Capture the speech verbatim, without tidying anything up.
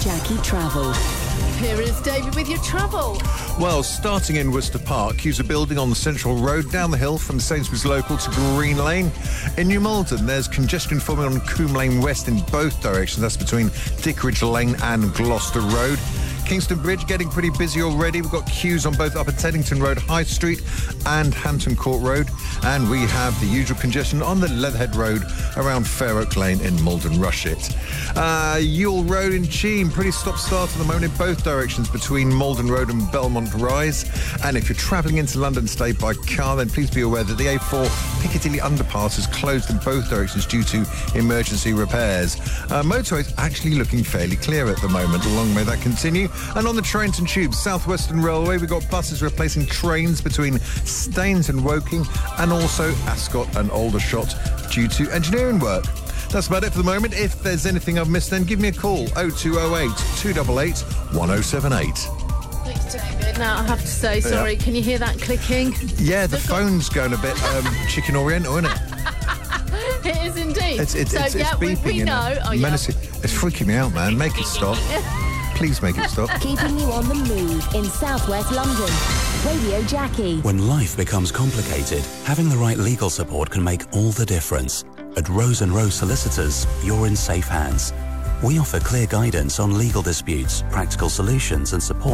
Jackie Travel. Here is David with your travel. Well, starting in Worcester Park, queues are building on the Central Road down the hill from Sainsbury's Local to Green Lane. In New Malden, there's congestion forming on Coombe Lane West in both directions. That's between Dickeridge Lane and Gloucester Road. Kingston Bridge getting pretty busy already. We've got queues on both Upper Teddington Road, High Street and Hampton Court Road. And we have the usual congestion on the Leatherhead Road around Fair Oak Lane in Malden Rushett. Uh, Ewell Road in Cheam, pretty stop-start at the moment in both directions between Malden Road and Belmont Rise. And if you're travelling into London today by car, then please be aware that the A four Piccadilly underpass is closed in both directions due to emergency repairs. Uh, motorways actually looking fairly clear at the moment. Long may that continue. And on the trains and tubes, South Western Railway, we've got buses replacing trains between Staines and Woking and also Ascot and Aldershot due to engineering work. That's about it for the moment. If there's anything I've missed, then give me a call. oh two oh eight, two eight eight, one oh seven eight. Thanks, David. Now, I have to say, sorry, Yeah. can you hear that clicking? Yeah, the Just got- phone's going a bit um, chicken oriental, isn't it? It is indeed. It's, it's, so, it's, yeah, it's we, beeping. we you know. Oh, yeah. Menacing. It's freaking me out, man. Make it stop. Please make it stop. Keeping you on the move in southwest London. Radio Jackie. When life becomes complicated, having the right legal support can make all the difference. At Rose and Rose Solicitors, you're in safe hands. We offer clear guidance on legal disputes, practical solutions and support